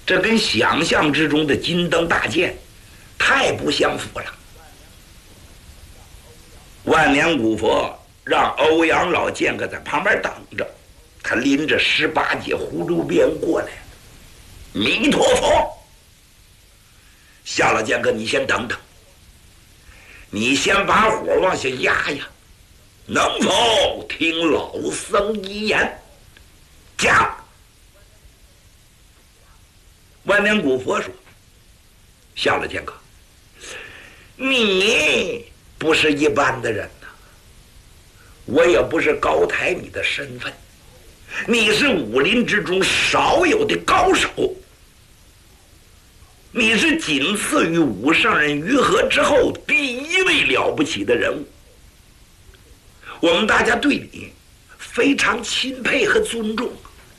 这跟想象之中的金灯大剑太不相符了。万年古佛让欧阳老剑客在旁边等着，他拎着18节葫芦鞭过来了。弥陀佛，夏老剑客，你先等等，你先把火往下压压，能否听老僧一言？讲。万年古佛说：“夏老剑客，你不是一般的人呐，我也不是高抬你的身份，你是武林之中少有的高手，你是仅次于武圣人于和之后第一位了不起的人物，我们大家对你非常钦佩和尊重。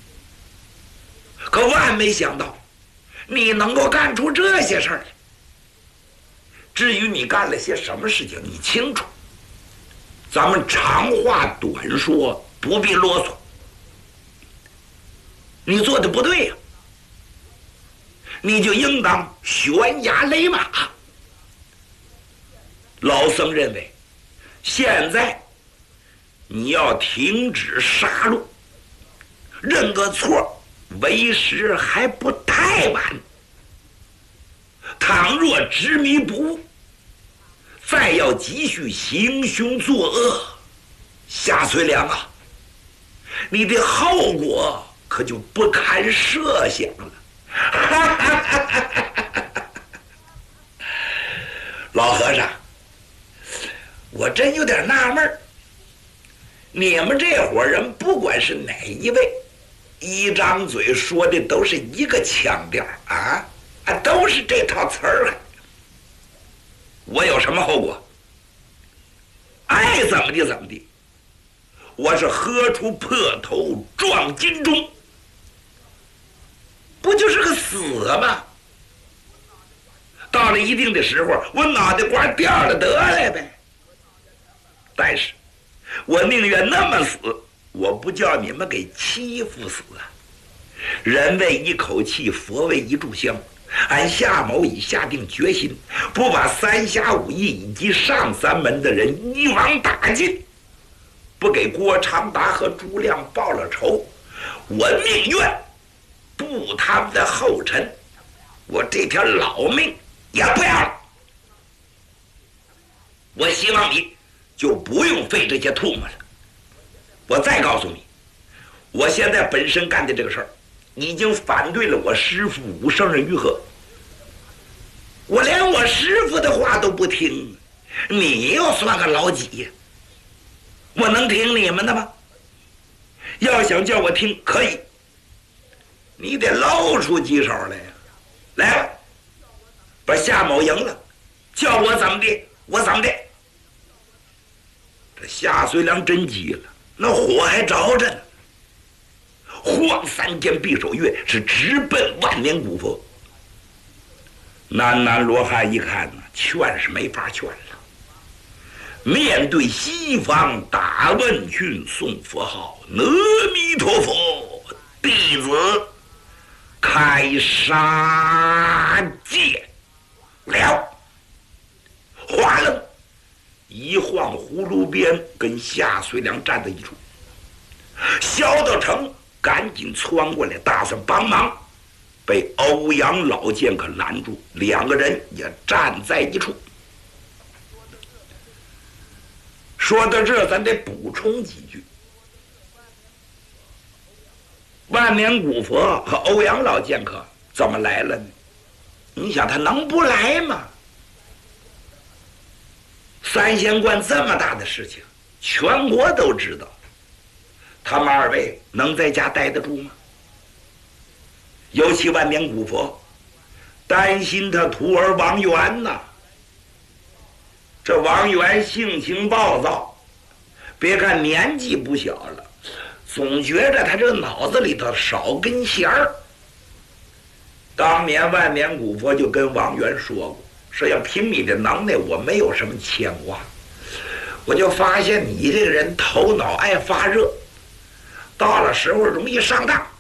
可万没想到你能够干出这些事儿来。至于你干了些什么事情，你清楚。咱们长话短说，不必啰嗦。你做的不对呀，你就应当悬崖勒马。老僧认为，现在你要停止杀戮，认个错为时还不太晚。倘若执迷不悟，再要继续行凶作恶，夏翠良啊，你的后果可就不堪设想了。老和尚，我真有点纳闷儿，你们这伙人不管是哪一位，一张嘴说的都是一个腔调啊，都是这套词儿。我有什么后果？爱怎么地怎么地，我是喝出破头撞金钟，不就是个死吗？到了一定的时候，我脑袋瓜掉了得了呗。但是我宁愿那么死，我不叫你们给欺负死啊！人为一口气，佛为一炷香。俺夏某已下定决心，不把三侠五义以及上三门的人一网打尽，不给郭长达和朱亮报了仇，我宁愿步他们的后尘，我这条老命也不要了。我希望你就不用费这些唾沫了。我再告诉你，我现在本身干的这个事儿已经反对了我师父武圣人于和，我连我师父的话都不听，你又算个老几呀？我能听你们的吗？要想叫我听，可以，你得露出几手来呀！来吧，把夏某赢了，叫我怎么的，我怎么的。这夏遂良真急了，那火还着着呢。晃三剑匕首月是直奔万年古佛。南南罗汉一看呢，劝是没法劝了。面对西方大问讯诵佛号，阿弥陀佛，弟子开杀戒了。哗楞一晃葫芦鞭跟夏遂良站在一处。萧道成赶紧窜过来，打算帮忙，被欧阳老剑客拦住，两个人也站在一处。说到这，咱得补充几句。万年古佛和欧阳老剑客怎么来了呢？你想他能不来吗？三仙观这么大的事情，全国都知道，他们二位能在家待得住吗？尤其万年古佛担心他徒儿王元呐。这王元性情暴躁，别看年纪不小了，总觉着他这个脑子里头少根弦儿。当年万年古佛就跟王元说过，说要凭你的能耐，我没有什么牵挂，我就发现你这个人头脑爱发热，到了时候容易上当。